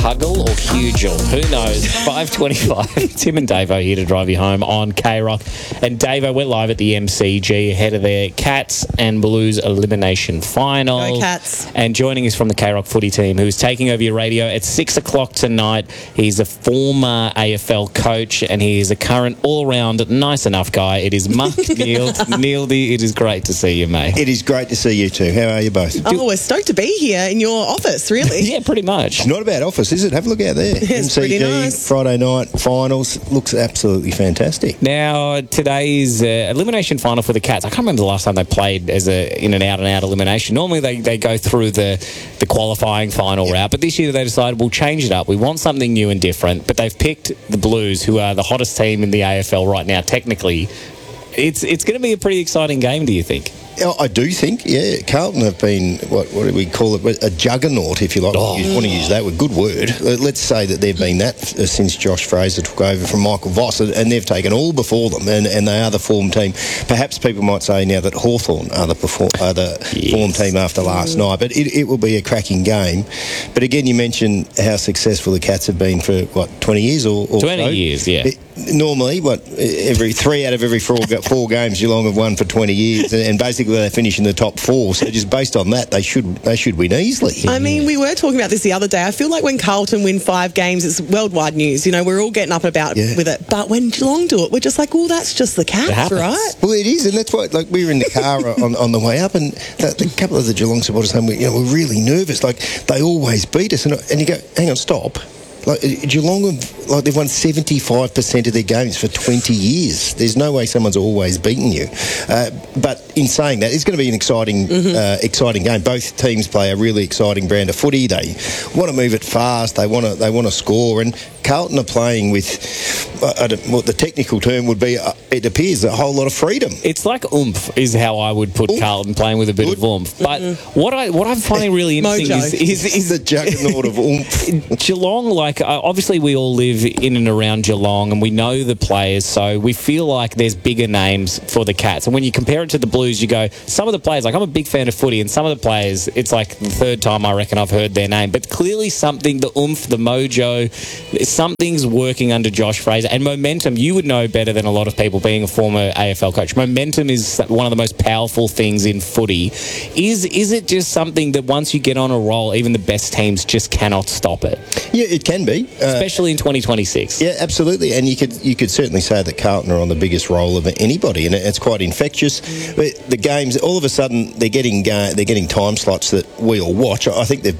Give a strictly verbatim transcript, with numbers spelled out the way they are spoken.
Huggle or Hugel? Who knows? five twenty-five. Tim and Davo here to drive you home on K-Rock. And Davo, we're live at the M C G ahead of their Cats and Blues elimination final. Go Cats. And joining us from the K-Rock footy team, who's taking over your radio at six o'clock tonight. He's a former A F L coach and he is a current all-round nice enough guy. It is Mark Neil. Neildy, it is great to see you, mate. It is great to see you two. How are you both? Oh, we're stoked to be here in your office, really. Yeah, pretty much. It's not a bad office, is it? Have a look out there. It's M C G, pretty nice. Friday night finals. Looks absolutely fantastic. Now, today's uh, elimination final for the Cats, I can't remember the last time they played as a in and out and out elimination. Normally they, they go through the, the qualifying final Yep. route, but this year they decided we'll change it up. We want something new and different, but they've picked the Blues, who are the hottest team in the A F L right now, technically. It's it's going to be a pretty exciting game, do you think? Yeah, I do think, yeah, Carlton have been, what, what do we call it, a juggernaut, if you like. Oh. You want to use that word, good word. Let's say that they've been that since Josh Fraser took over from Michael Voss, and they've taken all before them, and, and they are the form team. Perhaps people might say now that Hawthorn are the, perform, are the yes. form team after last mm. night, but it, it will be a cracking game. But again, you mentioned how successful the Cats have been for, what, twenty years or, or twenty so? years, yeah. It, normally, what, every three out of every four, four games, Geelong have won for twenty years, and, and basically they finish in the top four. So just based on that, they should they should win easily. I mean, we were talking about this the other day. I feel like when Carlton win five games, it's worldwide news. You know, we're all getting up and about Yeah. with it. But when Geelong do it, we're just like, oh, that's just the Cats, happens. right? Well, it is, and that's why. Like we were in the car on, on the way up, and the, the couple of the Geelong supporters saying, you know, we're really nervous. Like they always beat us, and, and you go, hang on, stop. Like Geelong, have, like they've won seventy-five percent of their games for twenty years. There's no way someone's always beaten you. Uh, but in saying that, it's going to be an exciting, mm-hmm. uh, exciting game. Both teams play a really exciting brand of footy. They want to move it fast. They want to, they want to score. And Carlton are playing with, uh, I don't, what the technical term would be. Uh, it appears a whole lot of freedom. It's like oomph is how I would put Oomph. Carlton, playing with a bit Good. of oomph. But Mm-hmm. what I what I'm finding really interesting is, Mojo. is, is the juggernaut of oomph. Geelong, like, uh, obviously we all live in and around Geelong and we know the players, so we feel like there's bigger names for the Cats. And when you compare it to the Blues, you go, some of the players, like I'm a big fan of footy, and some of the players, it's like the third time I reckon I've heard their name. But clearly something, the oomph, the mojo, something's working under Josh Fraser. And momentum, you would know better than a lot of people being a former A F L coach. Momentum is one of the most powerful things in footy. Is, is it just something that once you get on a roll, even the best teams just cannot stop it? Yeah, it can be. Uh, Especially in twenty twenty-six. Yeah, absolutely, and you could you could certainly say that Carlton are on the biggest roll of anybody, and it's quite infectious. But the games, all of a sudden, they're getting uh, they're getting time slots that we all watch. I think they've